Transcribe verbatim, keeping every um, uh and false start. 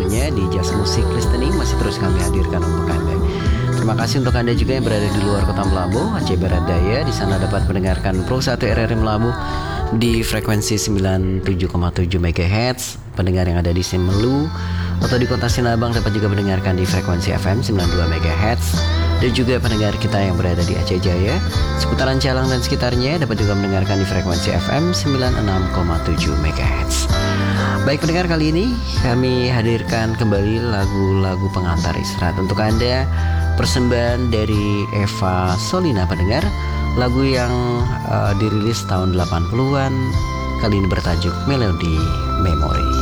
lainnya di Jazz Music Listening masih terus kami hadirkan untuk Anda. Terima kasih untuk Anda juga yang berada di luar kota Melabu, Aceh Barat Daya. Di sana dapat mendengarkan Pro satu R R I Melabu di frekuensi sembilan puluh tujuh koma tujuh megahertz. Pendengar yang ada di Simelu atau di kota Sinabang dapat juga mendengarkan di frekuensi F M sembilan puluh dua megahertz. Dan juga pendengar kita yang berada di Aceh Jaya, seputaran Calang dan sekitarnya dapat juga mendengarkan di frekuensi F M sembilan puluh enam koma tujuh megahertz. Baik pendengar, kali ini kami hadirkan kembali lagu-lagu pengantar istirahat untuk Anda. Persembahan dari Eva Solina pendengar, lagu yang uh, dirilis tahun delapan puluhan, kali ini bertajuk Melodi Memori.